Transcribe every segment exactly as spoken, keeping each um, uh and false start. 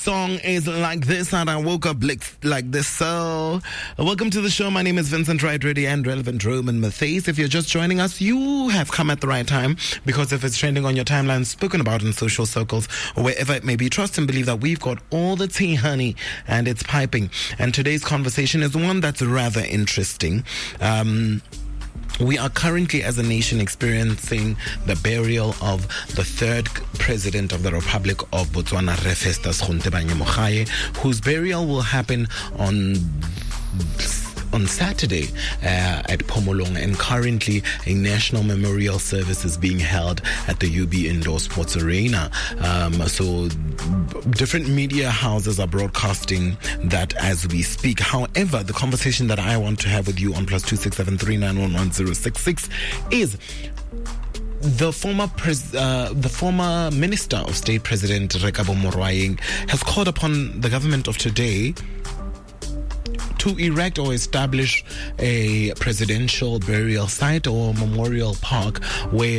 song is like this, and I woke up like, like this. So, welcome to the show. My name is Vincent Wright, ready and relevant Roman Matthias. If you're just joining us, you have come at the right time, because if it's trending on your timeline, spoken about in social circles, or wherever it may be, trust and believe that we've got all the tea, honey, and it's piping. And today's conversation is one that's rather interesting. Um... We are currently, as a nation, experiencing the burial of the third president of the Republic of Botswana, Re Festus Mogae, whose burial will happen on on Saturday uh, at Phomolong, and currently a national memorial service is being held at the U B Indoor Sports Arena. Um, so different media houses are broadcasting that as we speak. However, the conversation that I want to have with you on plus two six seven three nine one one zero six six is the former pres- uh, the former Minister of State, President Rekabo Morwaeng, has called upon the government of today to erect or establish a presidential burial site or memorial park where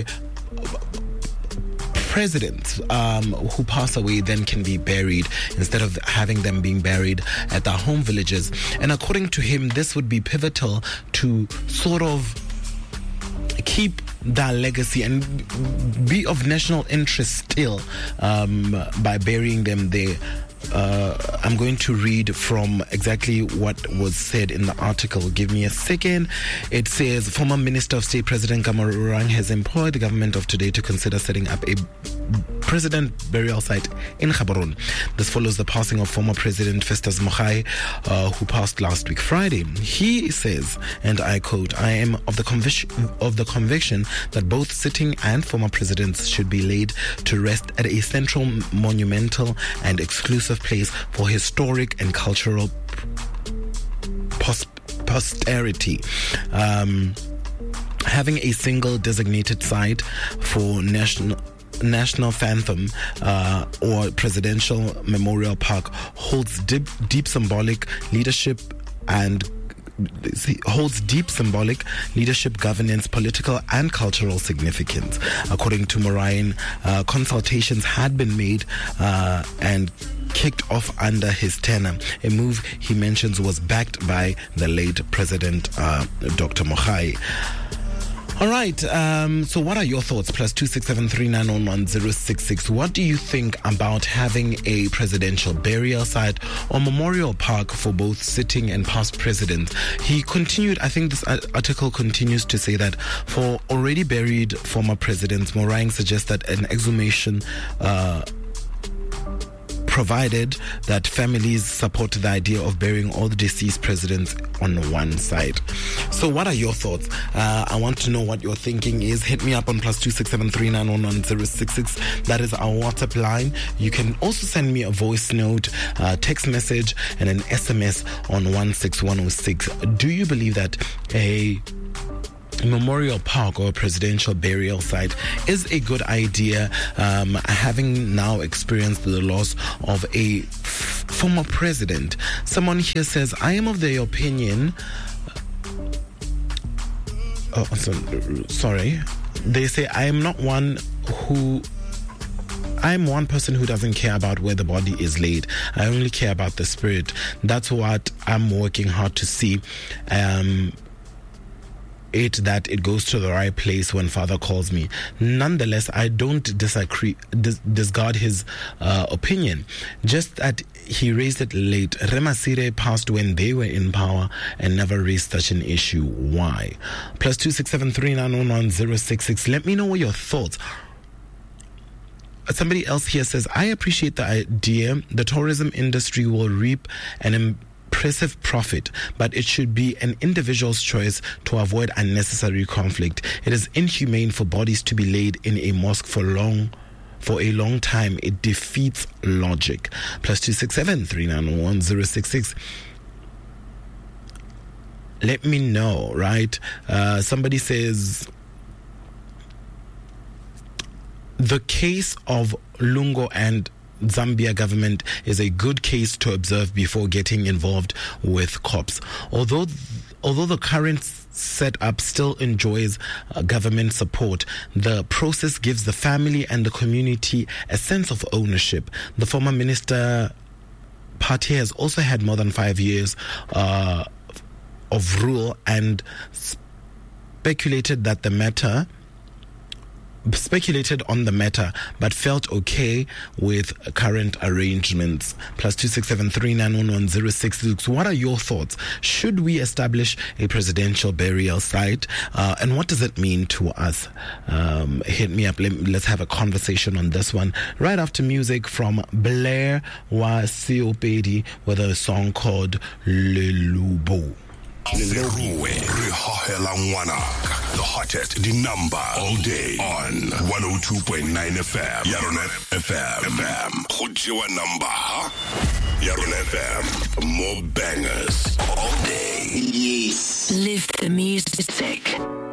presidents um, who pass away then can be buried, instead of having them being buried at their home villages. And according to him, this would be pivotal to sort of keep that legacy and be of national interest still um, by burying them there. Uh, I'm going to read from exactly what was said in the article. Give me a second. It says, former Minister of State President Morwaeng has employed the government of today to consider setting up a president burial site in Gaborone. This follows the passing of former President Festus Mogae, uh, who passed last week Friday. He says, and I quote, "I am of the conviction of the conviction that both sitting and former presidents should be laid to rest at a central, monumental, and exclusive place for historic and cultural pos- posterity. Um, having a single designated site for national national phantom uh, or presidential memorial park holds deep, deep symbolic leadership and holds deep symbolic leadership, governance, political and cultural significance." According to Morwaeng, uh, consultations had been made uh, and kicked off under his tenure. A move he mentions was backed by the late President uh, Doctor Mogae. All right, um, so what are your thoughts? Plus two six seven three nine one one zero six six. What do you think about having a presidential burial site or memorial park for both sitting and past presidents? He continued, I think this article continues to say that for already buried former presidents, Morwaeng suggests that an exhumation uh, provided that families support the idea of burying all the deceased presidents on one side. So what are your thoughts? Uh, I want to know what your thinking is. Hit me up on plus two six seven three nine one one zero six six. That is our WhatsApp line. You can also send me a voice note, uh, text message, and an S M S on one six one zero six. Do you believe that a memorial park or presidential burial site is a good idea, um, having now experienced the loss of a f- former president? Someone here says, I am of the opinion oh, so, sorry they say I am not one who I'm one person who doesn't care about where the body is laid. I only care about the spirit. That's what I'm working hard to see. um it that it goes to the right place when Father calls me. Nonetheless, I don't disagree, dis- discard his uh, opinion. Just that he raised it late. Remasire passed when they were in power and never raised such an issue. Why? Plus two six seven three nine one one zero six six. Let me know what your thoughts. Somebody else here says, I appreciate the idea. The tourism industry will reap an impressive profit, but it should be an individual's choice to avoid unnecessary conflict. It is inhumane for bodies to be laid in a mosque for long for a long time. It defeats logic. Plus two six seven three nine one zero six six. Let me know, right? Uh, somebody says, the case of Lungo and Zambia government is a good case to observe before getting involved with cops. Although although the current setup still enjoys uh, government support, the process gives the family and the community a sense of ownership. The former minister party has also had more than five years uh, of rule and speculated that the matter speculated on the matter but felt okay with current arrangements. Plus two six seven three nine one one zero six. So what are your thoughts? Should we establish a presidential burial site? Uh, and what does it mean to us? Um, hit me up. Let, let's have a conversation on this one right after music from Blair wa Siopedi with a song called Lelubo. The hottest, the number all day on one oh two point nine F M. Yaron F M. F M. Kujiwa number. Yaron F M. More bangers all day. Yes. Live the music.